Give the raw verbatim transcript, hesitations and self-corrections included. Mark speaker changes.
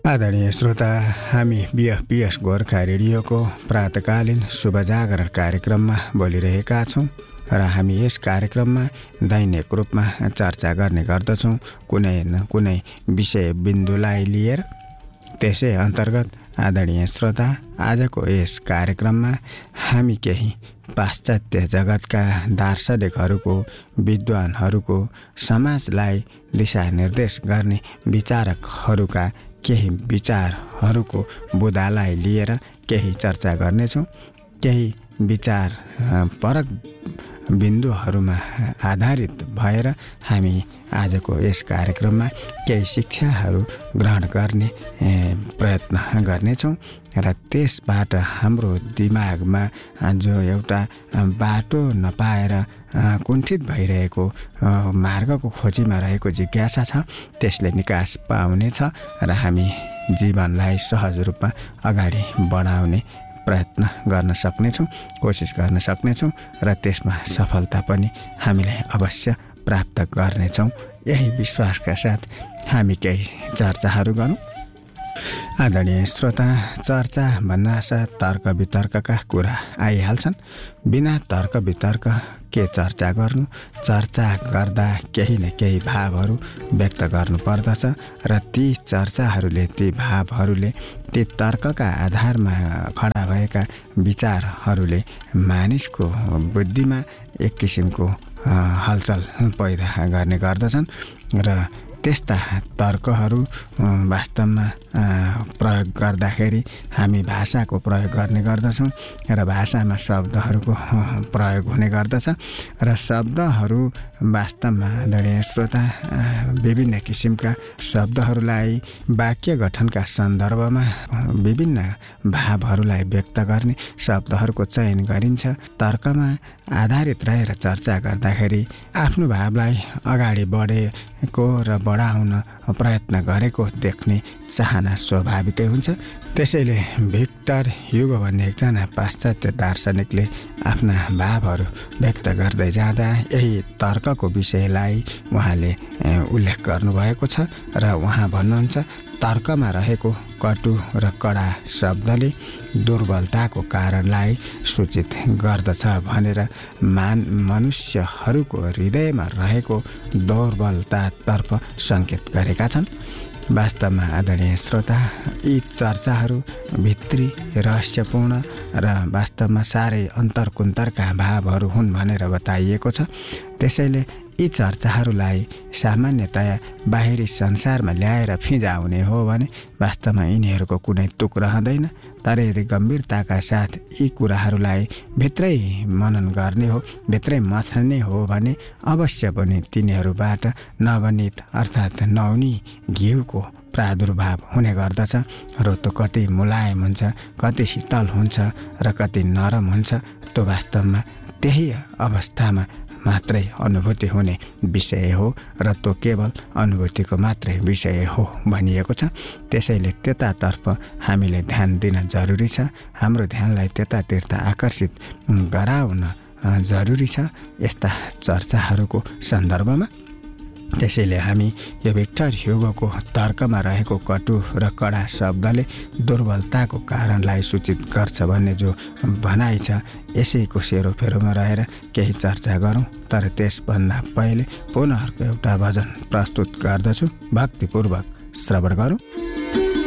Speaker 1: आदरणीय श्रोता, हामी बिएफपिएस गोर्खा रेडियोको प्रातकालीन शुभजागरण कार्यक्रममा बोलिरहेका छौँ र हामी यस कार्यक्रममा दैनिक रूपमा चर्चा गर्ने गर्दछौँ कुनै न कुनै विषय बिन्दुलाई लिएर। त्यसै अन्तर्गत आदरणीय श्रोता, आजको यस कार्यक्रममा हामी केही पाश्चात्य जगतका दार्शनिकहरूको, विद्वानहरूको, समाजलाई दिशानिर्देश गर्ने विचारकहरूका केही विचारहरूको बुदालाई लिएर केही चर्चा गर्नेछौँ। केही विचार परक बिन्दुहरूमा आधारित भएर हामी आजको यस कार्यक्रममा केही शिक्षाहरू ग्रहण गर्ने प्रयत्न गर्नेछौँ र त्यसबाट हाम्रो दिमागमा जो एउटा बाटो नपाएर कुण्ठित भइरहेको मार्गको खोजीमा रहेको जिज्ञासा छ, त्यसले निकास पाउनेछ र हामी जीवनलाई सहज रूपमा अगाडि बढाउने प्रयत्न गर्न सक्नेछौँ, कोसिस गर्न सक्नेछौँ र त्यसमा सफलता पनि हामीले अवश्य प्राप्त गर्नेछौँ। यही विश्वासका साथ हामी केही चर्चाहरू गरौँ। आदरणीय श्रोता, चर्चा भन्नासाथ तर्क वितर्कका कुरा आइहाल्छन्। बिना तर्क वितर्क के चर्चा गर्नु? चर्चा गर्दा केही न केही भावहरू व्यक्त गर्नुपर्दछ र ती चर्चाहरूले, ती भावहरूले, ती तर्कका आधारमा खडा भएका विचारहरूले मानिसको बुद्धिमा एक किसिमको हलचल पैदा गर्ने गर्दछन् र त्यस्ता तर्कहरू वास्तवमा प्रयोग गर्दाखेरि हामी भाषाको प्रयोग गर्ने गर्दछौँ र भाषामा शब्दहरूको प्रयोग हुने गर्दछ र शब्दहरू वास्तवमा आदरणीय श्रोता विभिन्न किसिमका शब्दहरूलाई वाक्य गठनका सन्दर्भमा विभिन्न भावहरूलाई व्यक्त गर्ने शब्दहरूको चयन गरिन्छ। तर्कमा आधारित रहेर चर्चा गर्दाखेरि आफ्नो भावलाई अगाडि बढेको र बढाउन प्रयत्न गरेको देख्ने चाहना स्वाभाविकै हुन्छ। त्यसैले भिक्टर ह्युगो भन्ने एकजना पाश्चात्य दार्शनिकले आफ्ना भावहरू व्यक्त गर्दै जाँदा यही तर्कको विषयलाई उहाँले उल्लेख गर्नुभएको छ र उहाँ भन्नुहुन्छ, तर्कमा रहेको कटु र कडा शब्दले दुर्बलताको कारणलाई सूचित गर्दछ भनेर मान मनुष्यहरूको हृदयमा रहेको दुर्बलतातर्फ सङ्केत गरेका छन्। वास्तवमा आदरणीय श्रोता, यी चर्चाहरू भित्री, रहस्यपूर्ण र वास्तवमा साह्रै अन्तर्कुन्तरका भावहरू हुन् भनेर बताइएको छ। त्यसैले यी चर्चाहरूलाई सामान्यतया बाहिरी संसारमा ल्याएर फिजाउने हो भने वास्तवमा यिनीहरूको कुनै तुक रहँदैन। तर यदि गम्भीरताका साथ यी कुराहरूलाई भित्रै मनन गर्ने हो, भित्रै मथ्ने हो भने अवश्य पनि तिनीहरूबाट नवनीत अर्थात् नौनी घिउको प्रादुर्भाव हुने गर्दछ र त्यो कति मुलायम हुन्छ, कति शीतल हुन्छ र कति नरम हुन्छ, त्यो वास्तवमा त्यही अवस्थामा मात्रै अनुभूति हुने विषय हो र त्यो केवल अनुभूतिको मात्रै विषय हो भनिएको छ। त्यसैले त्यतातर्फ हामीले ध्यान दिन जरुरी छ। हाम्रो ध्यानलाई त्यतातिर आकर्षित गराउन जरुरी छ यस्ता चर्चाहरूको सन्दर्भमा। त्यसैले हामी यो भिक्टर ह्युगोको तर्कमा रहेको कटु र कडा शब्दले दुर्बलताको कारणलाई सूचित गर्छ भन्ने जो भनाइ छ, यसैको सेरोफेरोमा रहेर केही चर्चा गरौँ। तर त्यसभन्दा पहिले पुनः अर्को एउटा भजन प्रस्तुत गर्दछु, भक्तिपूर्वक श्रवण गरौँ।